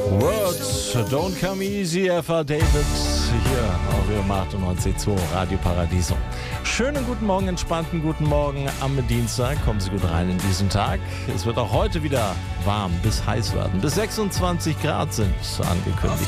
Words Don't Come Easy, F.A. David, hier auf Ihrem 98.2 Radio Paradiso. Schönen guten Morgen, entspannten guten Morgen am Dienstag. Kommen Sie gut rein in diesen Tag. Es wird auch heute wieder warm bis heiß werden. Bis 26 Grad sind angekündigt.